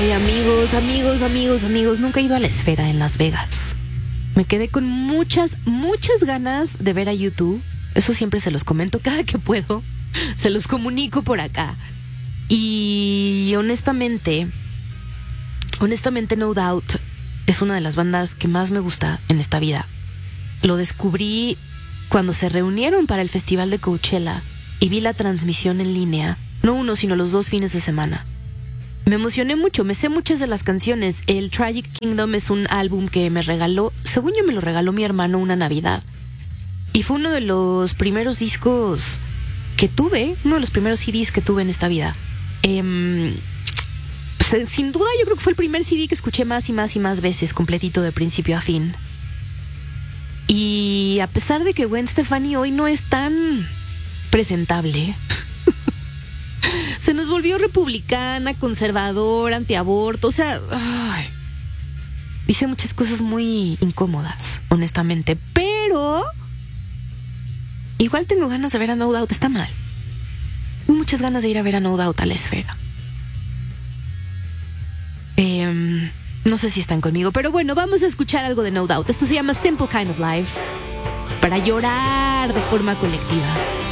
Amigos, nunca he ido a la Esfera en Las Vegas. Me quedé con muchas ganas de ver a YouTube. Eso siempre se los comento cada que puedo. Se los comunico por acá. Y honestamente, No Doubt es una de las bandas que más me gusta en esta vida. Lo descubrí cuando se reunieron para el Festival de Coachella y vi la transmisión en línea, no uno, sino los 2 fines de semana. Me emocioné mucho, me sé muchas de las canciones. El Tragic Kingdom es un álbum que me regaló, según yo me lo regaló mi hermano una Navidad. Y fue uno de los primeros discos que tuve, uno de los primeros CDs que tuve en esta vida. Sin duda yo creo que fue el primer CD que escuché más y más veces, completito de principio a fin. Y a pesar de que Gwen Stefani hoy no es tan presentable, se nos volvió republicana, conservadora, antiaborto, o sea, dice muchas cosas muy incómodas, honestamente, pero igual tengo ganas de ver a No Doubt, está mal. Tengo muchas ganas de ir a ver a No Doubt a la Esfera. No sé si están conmigo, pero bueno, vamos a escuchar algo de No Doubt. Esto se llama Simple Kind of Life, para llorar de forma colectiva.